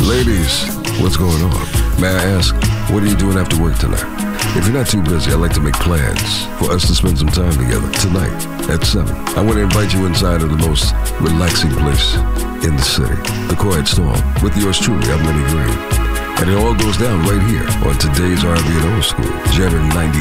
Ladies, what's going on? May I ask, what are you doing after work tonight? If you're not too busy, I'd like to make plans for us to spend some time together tonight at 7. I want to invite you inside of the most relaxing place in the city, the Quiet Storm, with yours truly, I'm Lenny Green. And it all goes down right here on today's R&B and Old School, Jamming 90.